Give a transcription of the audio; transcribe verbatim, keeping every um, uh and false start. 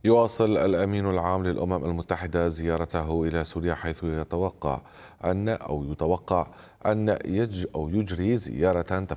يواصل الأمين العام للأمم المتحدة زيارته إلى سوريا، حيث يتوقع أن أو يتوقع أن يج أو يجري زيارة